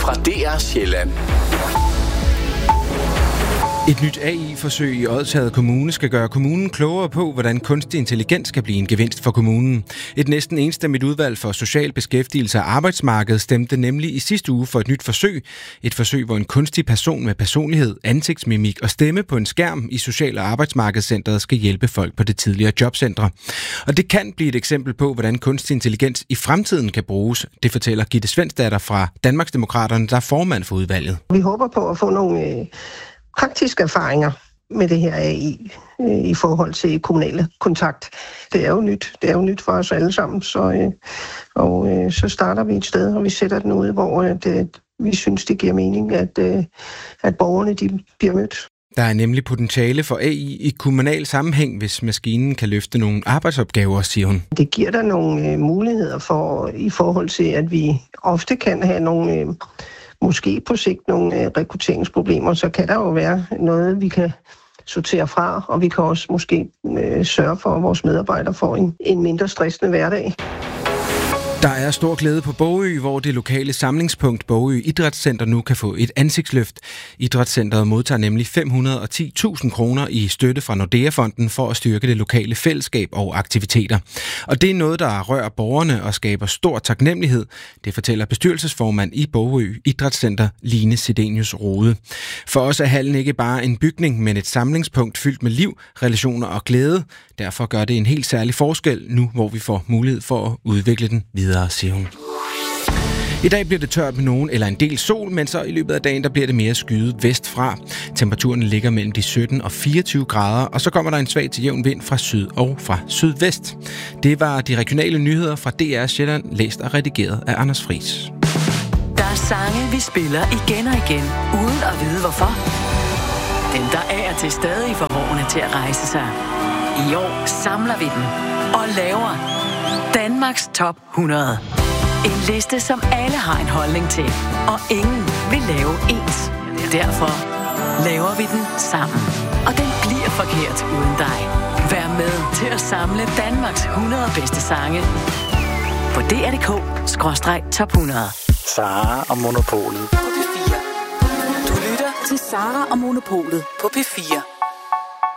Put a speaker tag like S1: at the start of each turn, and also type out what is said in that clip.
S1: fra DR Sjælland.
S2: Et nyt AI-forsøg i Odsherred Kommune skal gøre kommunen klogere på, hvordan kunstig intelligens skal blive en gevinst for kommunen. Et næsten enstemmigt udvalg for social beskæftigelse og arbejdsmarked stemte nemlig i sidste uge for et nyt forsøg. Et forsøg, hvor en kunstig person med personlighed, ansigtsmimik og stemme på en skærm i Social- og Arbejdsmarkedscentret skal hjælpe folk på det tidligere jobcentre. Og det kan blive et eksempel på, hvordan kunstig intelligens i fremtiden kan bruges. Det fortæller Gitte Svensdatter fra Danmarksdemokraterne, der er formand for udvalget.
S3: Vi håber på at få nogle praktiske erfaringer med det her AI i forhold til kommunale kontakt. Det er jo nyt. Det er jo nyt for os alle sammen. Så starter vi et sted, og vi sætter den ud, hvor vi synes, det giver mening, at borgerne de bliver mødt.
S2: Der er nemlig potentiale for AI i kommunal sammenhæng, hvis maskinen kan løfte nogle arbejdsopgaver, siger hun.
S3: Det giver der nogle muligheder for i forhold til, at vi ofte kan have nogle måske på sigt nogle rekrutteringsproblemer, så kan der jo være noget, vi kan sortere fra, og vi kan også måske sørge for, at vores medarbejdere får en mindre stressende hverdag.
S2: Der er stor glæde på Bogø, hvor det lokale samlingspunkt Bogø Idrætscenter nu kan få et ansigtsløft. Idrætscenteret modtager nemlig 510.000 kroner i støtte fra Nordea-fonden for at styrke det lokale fællesskab og aktiviteter. Og det er noget, der rører borgerne og skaber stor taknemmelighed. Det fortæller bestyrelsesformand i Bogø Idrætscenter, Line Sidenius Rode. For os er hallen ikke bare en bygning, men et samlingspunkt fyldt med liv, relationer og glæde. Derfor gør det en helt særlig forskel nu, hvor vi får mulighed for at udvikle den videre, siger hun. I dag bliver det tørt med nogen eller en del sol, men så i løbet af dagen der bliver det mere skyet vestfra. Temperaturen ligger mellem de 17 og 24 grader, og så kommer der en svag til jævn vind fra syd og fra sydvest. Det var de regionale nyheder fra DR Sjælland, læst og redigeret af Anders Friis.
S4: Der er sange, vi spiller igen og igen, uden at vide hvorfor. Dem, der er til stadig får hårene til at rejse sig. I år samler vi dem og laver Danmarks Top 100. En liste, som alle har en holdning til, og ingen vil lave ens. Derfor laver vi den sammen. Og den bliver forkert uden dig. Vær med til at samle Danmarks 100 bedste sange på dr.dk/top 100.
S1: Sara og Monopolet.
S4: På P4. Du lytter til Sara og Monopolet på P4.